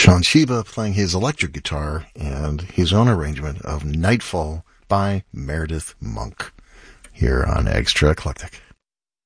Sean Sheba playing his electric guitar and his own arrangement of Nightfall by Meredith Monk here on Extra Eclectic.